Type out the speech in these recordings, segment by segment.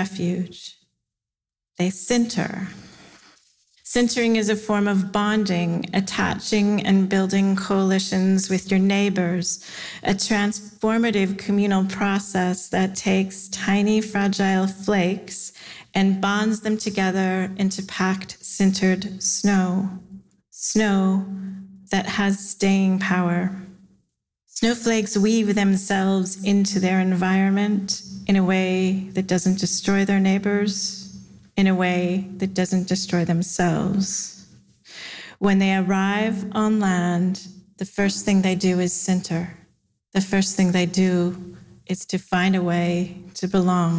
refuge. They center. Centering is a form of bonding, attaching and building coalitions with your neighbors, a transformative communal process that takes tiny, fragile flakes and bonds them together into packed, centered snow. Snow that has staying power. Snowflakes weave themselves into their environment in a way that doesn't destroy their neighbors, in a way that doesn't destroy themselves. When they arrive on land, the first thing they do is center. The first thing they do is to find a way to belong.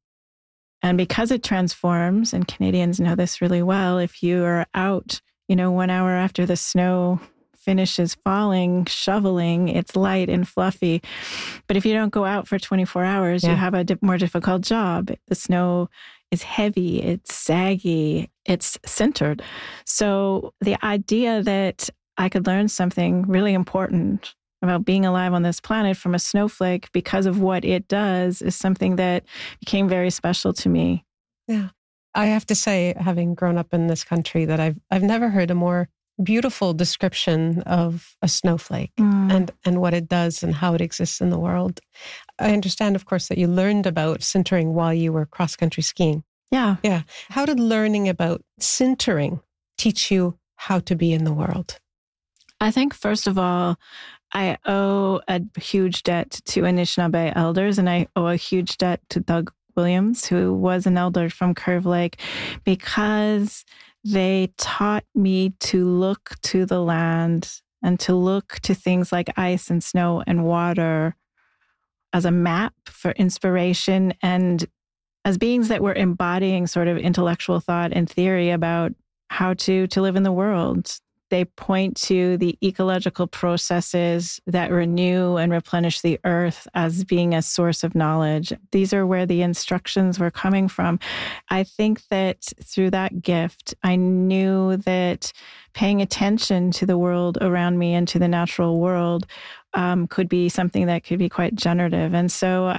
And because it transforms, and Canadians know this really well, if you are out, 1 hour after the snow finishes falling, shoveling, it's light and fluffy. But if you don't go out for 24 hours, you have a more difficult job. The snow is heavy, it's saggy, it's centered. So the idea that I could learn something really important about being alive on this planet from a snowflake because of what it does is something that became very special to me. Yeah. I have to say, having grown up in this country, that I've never heard a more beautiful description of a snowflake and what it does and how it exists in the world. I understand, of course, that you learned about sintering while you were cross-country skiing. Yeah. Yeah. How did learning about sintering teach you how to be in the world? I think, first of all, I owe a huge debt to Anishinaabe elders, and I owe a huge debt to Doug Williams, who was an elder from Curve Lake, because they taught me to look to the land and to look to things like ice and snow and water as a map for inspiration and as beings that were embodying sort of intellectual thought and theory about how to live in the world. They point to the ecological processes that renew and replenish the earth as being a source of knowledge. These are where the instructions were coming from. I think that through that gift, I knew that paying attention to the world around me and to the natural world could be something that could be quite generative. And so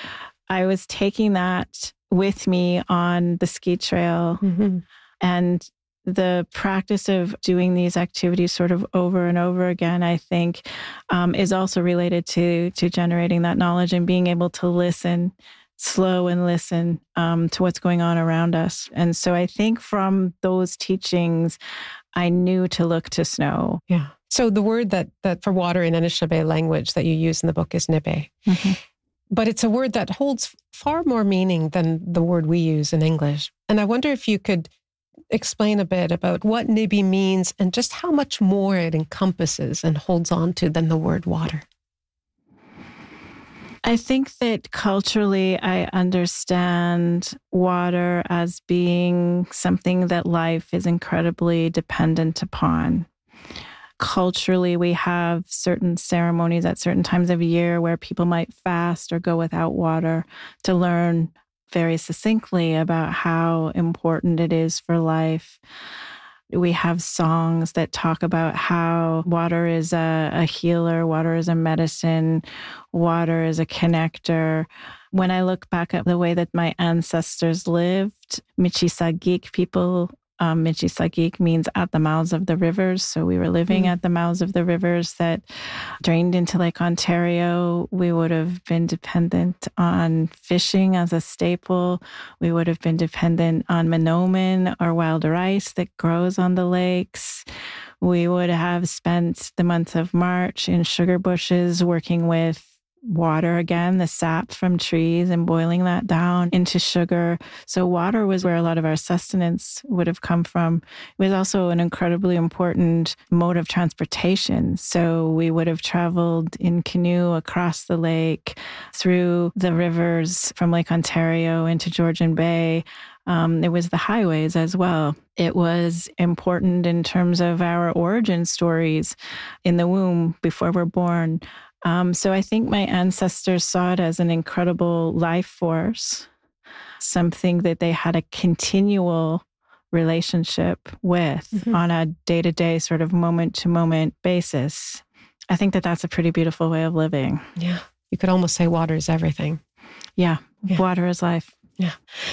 I was taking that with me on the ski trail. And the practice of doing these activities sort of over and over again, I think, is also related to generating that knowledge and being able to listen, slow and listen to what's going on around us. And so I think from those teachings, I knew to look to snow. Yeah. So the word that for water in Anishinaabe language that you use in the book is nibe. But it's a word that holds far more meaning than the word we use in English. And I wonder if you could explain a bit about what nibi means and just how much more it encompasses and holds on to than the word water. I think that culturally, I understand water as being something that life is incredibly dependent upon. Culturally, we have certain ceremonies at certain times of year where people might fast or go without water to learn very succinctly about how important it is for life. We have songs that talk about how water is a healer, water is a medicine, water is a connector. When I look back at the way that my ancestors lived, Michi-Saagiig people, Michi-Saagiig means at the mouths of the rivers. So we were living at the mouths of the rivers that drained into Lake Ontario. We would have been dependent on fishing as a staple. We would have been dependent on manoman or wild rice that grows on the lakes. We would have spent the month of March in sugar bushes working with water again, the sap from trees, and boiling that down into sugar. So water was where a lot of our sustenance would have come from. It was also an incredibly important mode of transportation. So we would have traveled in canoe across the lake, through the rivers from Lake Ontario into Georgian Bay. It was the highways as well. It was important in terms of our origin stories in the womb before we're born. So I think my ancestors saw it as an incredible life force, something that they had a continual relationship with on a day-to-day sort of moment-to-moment basis. I think that that's a pretty beautiful way of living. Yeah. You could almost say water is everything. Yeah. Water is life. Yeah.